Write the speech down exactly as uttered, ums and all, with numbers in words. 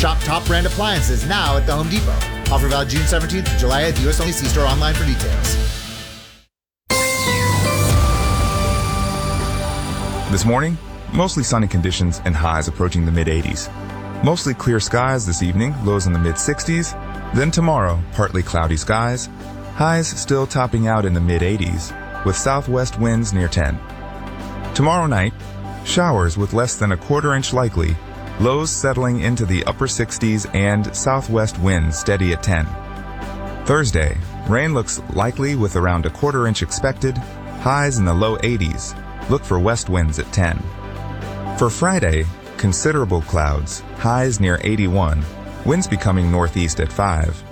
Shop top brand appliances now at the Home Depot. Offer valid June seventeenth to July eighth. U S only. See store online for details. This morning, mostly sunny conditions and highs approaching the mid eighties. Mostly clear skies this evening, lows in the mid sixties. Then tomorrow, partly cloudy skies. Highs still topping out in the mid eighties, with southwest winds near ten. Tomorrow night, showers with less than a quarter inch likely, lows settling into the upper sixties and southwest winds steady at ten. Thursday, rain looks likely with around a quarter inch expected, highs in the low eighties. Look for west winds at ten. For Friday, considerable clouds, highs near eighty-one, winds becoming northeast at five.